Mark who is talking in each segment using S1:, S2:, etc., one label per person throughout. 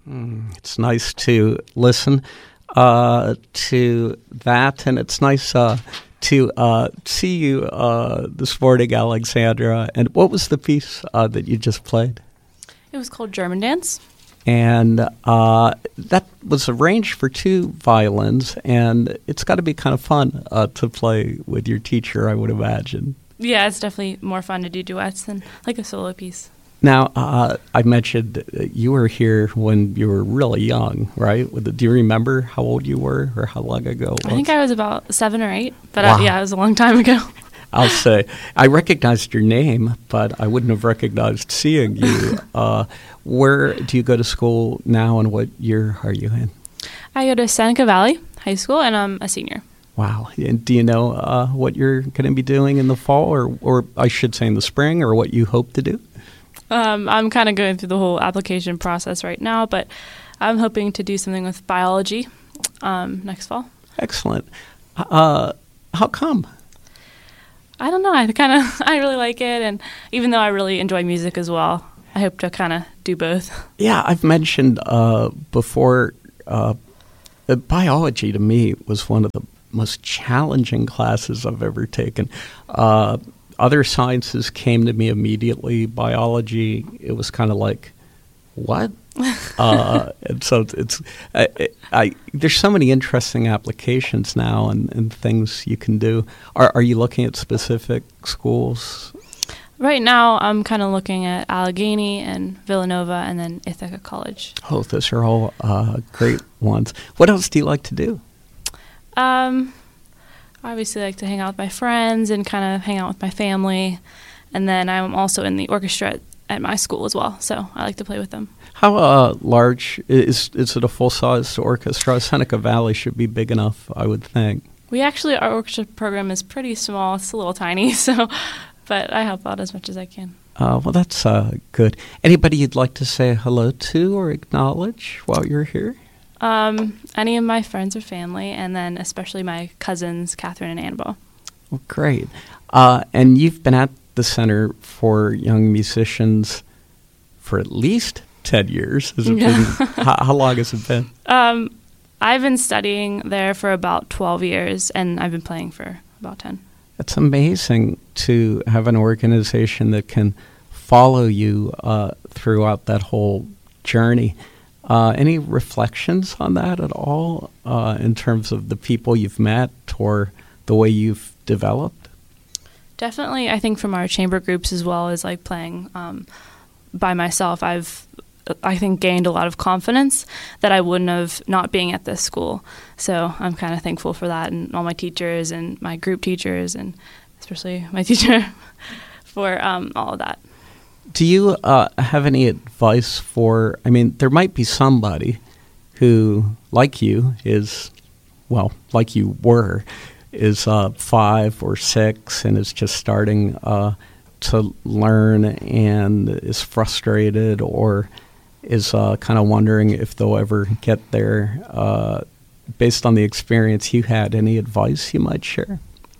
S1: It's nice to listen to that, and it's nice to see you this morning, Alexandra. And what was the piece that you just played?
S2: It was called German Dance.
S1: And that was arranged for 2 violins, and it's got to be kind of fun to play with your teacher, I would imagine.
S2: Yeah, it's definitely more fun to do duets than like a solo piece.
S1: Now, I mentioned you were here when you were really young, right? Do you remember how old you were or how long ago it was?
S2: I think I was about 7 or 8, but
S1: Wow.
S2: yeah, it was a long time ago.
S1: I'll say I recognized your name, but I wouldn't have recognized seeing you. Where do you go to school now, and what year are you in?
S2: I go to Seneca Valley High School, and I'm a senior.
S1: Wow. And do you know what you're going to be doing in the fall, or I should say in the spring, or what you hope to do?
S2: I'm kind of going through the whole application process right now, but I'm hoping to do something with biology next fall.
S1: Excellent. How come?
S2: I don't know. I really like it, and even though I really enjoy music as well, I hope to kind of do both.
S1: Yeah, I've mentioned before, biology to me was one of the most challenging classes I've ever taken. Other sciences came to me immediately. Biology, it was kind of like, what? And so there's so many interesting applications now and things you can do. Are you looking at specific schools?
S2: Right now, I'm kind of looking at Allegheny and Villanova and then Ithaca College.
S1: Oh, those are all great ones. What else do you like to do?
S2: Obviously, I like to hang out with my friends and kind of hang out with my family. And then I'm also in the orchestra at my school as well, so I like to play with them.
S1: How large is it? A full-size orchestra? Seneca Valley should be big enough, I would think.
S2: Our orchestra program is pretty small. It's a little tiny, but I help out as much as I can.
S1: Well, that's good. Anybody you'd like to say hello to or acknowledge while you're here?
S2: Any of my friends or family, and then especially my cousins, Catherine and Annabelle.
S1: Well, great. And you've been at the Center for Young Musicians for at least 10 years. Has it been, how long has it been?
S2: I've been studying there for about 12 years, and I've been playing for about 10.
S1: It's amazing to have an organization that can follow you throughout that whole journey. Any reflections on that at all in terms of the people you've met or the way you've developed?
S2: Definitely, I think from our chamber groups as well as like playing by myself, I think gained a lot of confidence that I wouldn't have not being at this school. So I'm kind of thankful for that, and all my teachers and my group teachers and especially my teacher for all of that.
S1: Do you have any advice for, there might be somebody who, like you, like you were, is 5 or 6 and is just starting to learn and is frustrated or is kind of wondering if they'll ever get there. Based on the experience you had, any advice you might share?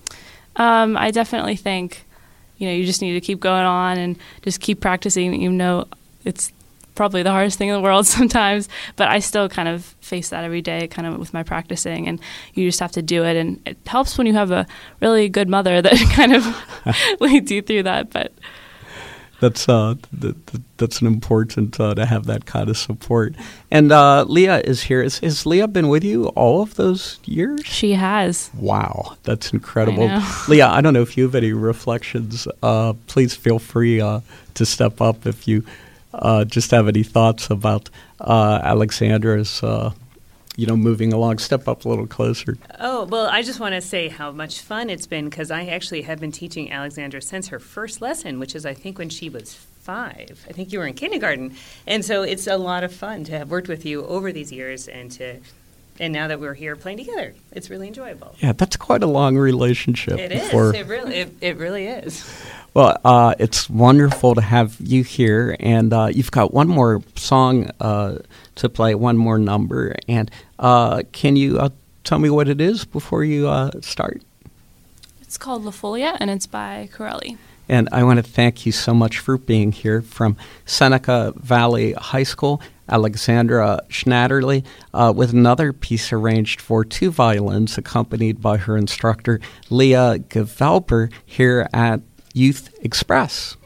S2: I definitely think, you just need to keep going on and just keep practicing. It's probably the hardest thing in the world sometimes, but I still kind of face that every day kind of with my practicing, and you just have to do it. And it helps when you have a really good mother that kind of leads you through that. But
S1: that's an important to have that kind of support. And Leah is here. Has Leah been with you all of those years?
S2: She has.
S1: Wow, that's incredible.
S2: I know.
S1: Leah, I don't know if you have any reflections. Please feel free to step up if you just have any thoughts about Alexandra's moving along. Step up a little closer.
S3: Oh, well, I just want to say how much fun it's been, because I actually have been teaching Alexandra since her first lesson, which is, I think, when she was 5. I think you were in kindergarten. And so it's a lot of fun to have worked with you over these years, and now that we're here playing together, it's really enjoyable.
S1: Yeah, that's quite a long relationship.
S3: It is. It really is.
S1: Well, it's wonderful to have you here, and you've got one more song to play, one more number. And can you tell me what it is before you start?
S2: It's called La Folia, and it's by Corelli.
S1: And I want to thank you so much for being here from Seneca Valley High School. Alexandra Schnatterly, with another piece arranged for 2 violins, accompanied by her instructor, Leah Gevelper, here at Youth Express.